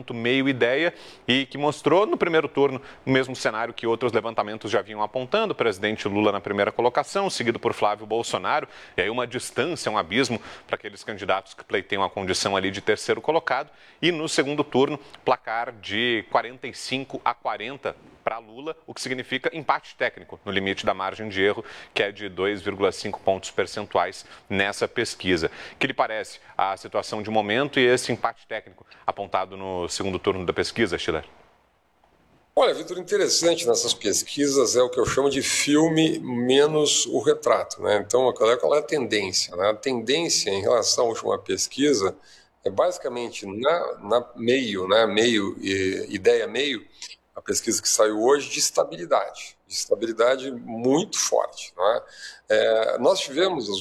levantamento Meio Ideia e que mostrou no primeiro turno o mesmo cenário que outros levantamentos já vinham apontando. O presidente Lula na primeira colocação, seguido por Flávio Bolsonaro, e aí uma distância, um abismo para aqueles candidatos que pleiteiam a condição ali de terceiro colocado. E no segundo turno, placar de 45-40 para Lula, o que significa empate técnico no limite da margem de erro, que é de 2,5 pontos percentuais nessa pesquisa. O que lhe parece a situação de momento e esse empate técnico apontado no segundo turno da pesquisa, Schiller? Olha, Vitor, interessante nessas pesquisas é o que eu chamo de filme menos o retrato, né? Então, qual é a tendência? Né? A tendência em relação à última pesquisa é basicamente na meio, né? Ideia meio, a pesquisa que saiu hoje, de estabilidade muito forte. Né? Nós tivemos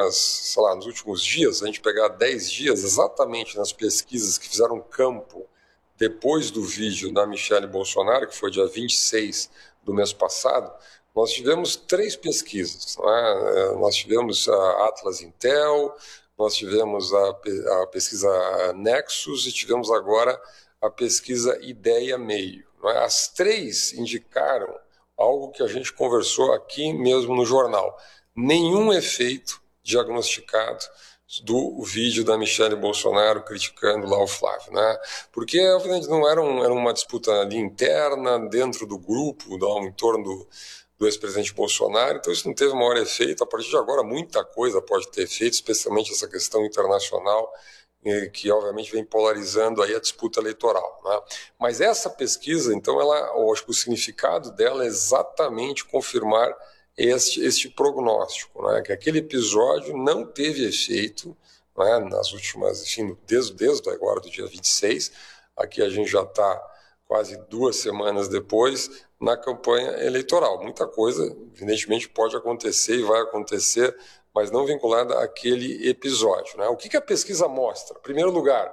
nos últimos dias, a gente pegar 10 dias, exatamente nas pesquisas que fizeram campo depois do vídeo da Michelle Bolsonaro, que foi dia 26 do mês passado, nós tivemos 3 pesquisas. Né? Nós tivemos a Atlas Intel, nós tivemos a pesquisa Nexus e tivemos agora a pesquisa Ideia Meio. Né? As 3 indicaram algo que a gente conversou aqui mesmo no jornal. Nenhum efeito diagnosticado do vídeo da Michelle Bolsonaro criticando lá o Flávio, né? Porque, obviamente, não era uma disputa ali interna, dentro do grupo, em torno do ex-presidente Bolsonaro, então isso não teve maior efeito. A partir de agora, muita coisa pode ter efeito, especialmente essa questão internacional, que obviamente vem polarizando aí a disputa eleitoral, né? Mas essa pesquisa, então, eu acho que o significado dela é exatamente confirmar este prognóstico, né? Que aquele episódio não teve efeito, né? Nas últimas, enfim, desde agora do dia 26, aqui a gente já está quase 2 semanas depois, na campanha eleitoral. Muita coisa, evidentemente, pode acontecer e vai acontecer, mas não vinculada àquele episódio, né? O que a pesquisa mostra? Em primeiro lugar,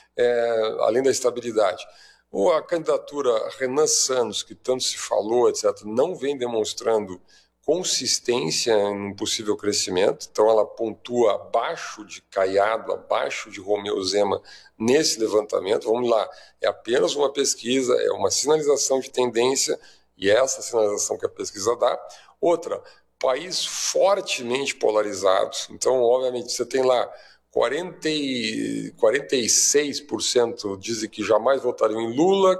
além da estabilidade, a candidatura Renan Santos, que tanto se falou, etc., não vem demonstrando consistência em um possível crescimento, então ela pontua abaixo de Caiado, abaixo de Romeu Zema nesse levantamento. Vamos lá, é apenas uma pesquisa, é uma sinalização de tendência, e é essa sinalização que a pesquisa dá. Outra, país fortemente polarizado, então obviamente você tem lá 46% dizem que jamais votariam em Lula,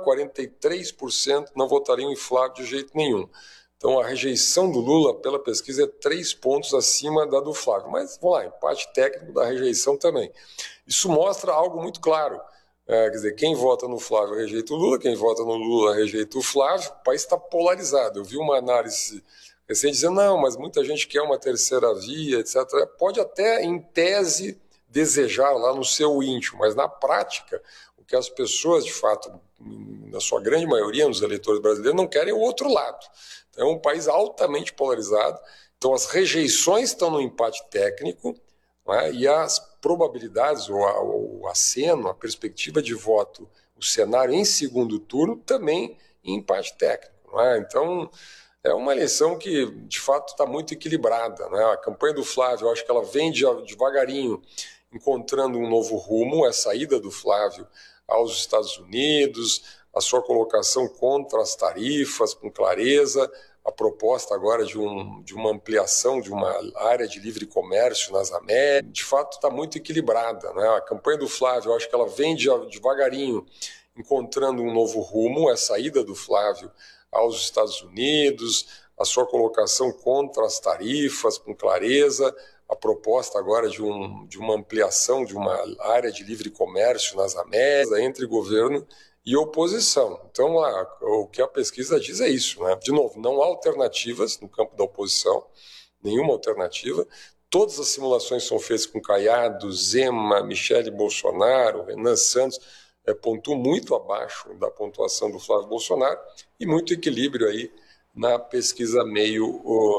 43% não votariam em Flávio de jeito nenhum. Então, a rejeição do Lula pela pesquisa é 3 pontos acima da do Flávio. Mas, vamos lá, empate técnico da rejeição também. Isso mostra algo muito claro. Quer dizer, quem vota no Flávio rejeita o Lula, quem vota no Lula rejeita o Flávio. O país está polarizado. Eu vi uma análise recente dizendo, não, mas muita gente quer uma terceira via, etc. Pode até, em tese, desejar lá no seu íntimo, mas na prática, o que as pessoas, de fato, na sua grande maioria, nos eleitores brasileiros, não querem é o outro lado. É um país altamente polarizado, então as rejeições estão no empate técnico, né, e as probabilidades, o aceno, a perspectiva de voto, o cenário em segundo turno também em empate técnico. Né? Então, é uma eleição que, de fato, está muito equilibrada. Né? A campanha do Flávio, eu acho que ela vem devagarinho encontrando um novo rumo, a saída do Flávio aos Estados Unidos, a sua colocação contra as tarifas, com clareza, a proposta agora de uma ampliação de uma área de livre comércio nas Américas, de fato está muito equilibrada. Né? A campanha do Flávio, eu acho que ela vem devagarinho encontrando um novo rumo, a saída do Flávio aos Estados Unidos, a sua colocação contra as tarifas, com clareza, a proposta agora de uma ampliação de uma área de livre comércio nas Américas, entre governo e oposição. Então, o que a pesquisa diz é isso, né? De novo, não há alternativas no campo da oposição, nenhuma alternativa. Todas as simulações são feitas com Caiado, Zema, Michelle Bolsonaro, Renan Santos, pontuam muito abaixo da pontuação do Flávio Bolsonaro e muito equilíbrio aí na pesquisa Meio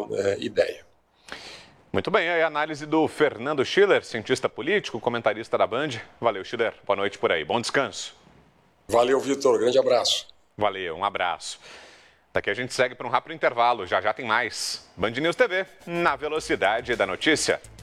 Ideia. Muito bem, aí a análise do Fernando Schiller, cientista político, comentarista da Band. Valeu, Schiller. Boa noite por aí. Bom descanso. Valeu, Vitor. Grande abraço. Valeu, um abraço. Daqui a gente segue para um rápido intervalo. Já já tem mais. Band News TV, na velocidade da notícia.